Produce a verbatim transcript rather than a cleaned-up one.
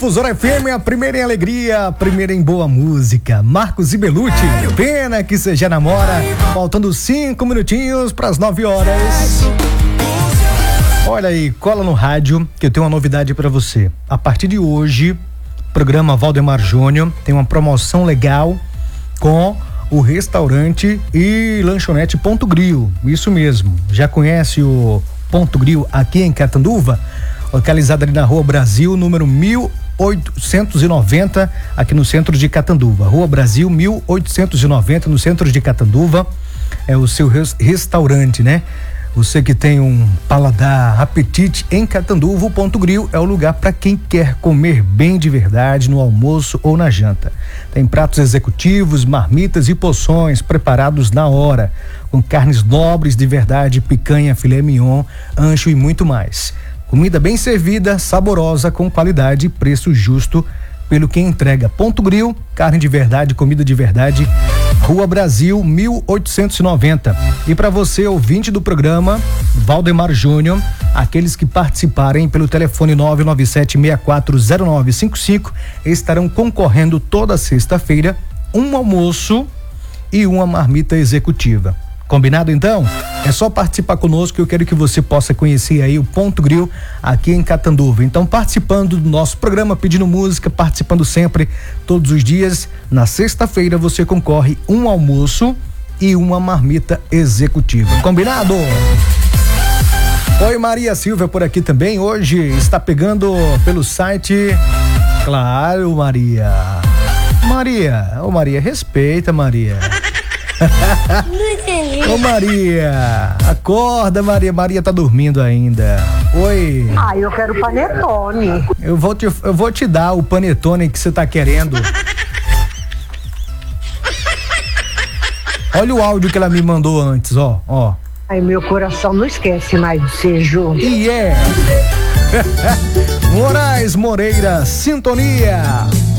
Difusora F M, a primeira em alegria, a primeira em boa música. Marcos e Belucci, pena que você já namora. Faltando cinco minutinhos para as nove horas. Olha aí, cola no rádio que eu tenho uma novidade para você. A partir de hoje, programa Valdemar Júnior tem uma promoção legal com o restaurante e lanchonete Ponto Grill. Isso mesmo. Já conhece o Ponto Grill aqui em Catanduva? Localizado ali na Rua Brasil, número mil oitocentos e noventa, aqui no centro de Catanduva. Rua Brasil, mil oitocentos e noventa, no centro de Catanduva. É o seu res- restaurante, né? Você que tem um paladar, apetite em Catanduva, o Ponto Grill é o lugar para quem quer comer bem de verdade no almoço ou na janta. Tem pratos executivos, marmitas e porções preparados na hora, com carnes nobres de verdade, picanha, filé mignon, ancho e muito mais. Comida bem servida, saborosa, com qualidade e preço justo pelo que entrega. Ponto Grill, carne de verdade, comida de verdade. Rua Brasil, mil oitocentos e noventa. E para você, ouvinte do programa Valdemar Júnior, aqueles que participarem pelo telefone nove nove sete, seis quatro zero nove cinco cinco estarão concorrendo toda sexta-feira um almoço e uma marmita executiva. Combinado então? É só participar conosco que eu quero que você possa conhecer aí o Ponto Grill aqui em Catanduva. Então, participando do nosso programa, pedindo música, participando sempre, todos os dias, na sexta-feira você concorre um almoço e uma marmita executiva. Combinado? Oi, Maria Silva por aqui também. Hoje está pegando pelo site. Claro, Maria. Maria, ô Maria, respeita, Maria. Ô Maria, acorda, Maria. Maria tá dormindo ainda. Oi. Ah, eu quero panetone. Eu vou te, eu vou te dar o panetone que você tá querendo. Olha o áudio que ela me mandou antes, ó, ó. Ai, meu coração não esquece mais de ser junto. E é. Moraes Moreira, sintonia.